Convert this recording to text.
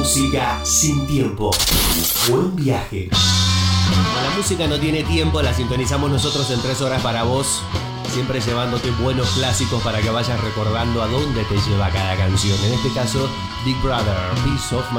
música sin tiempo. Buen viaje. Como la música no tiene tiempo, la sintonizamos nosotros en 3 horas para vos, siempre llevándote buenos clásicos para que vayas recordando a dónde te lleva cada canción. En este caso, Big Brother, Piece of My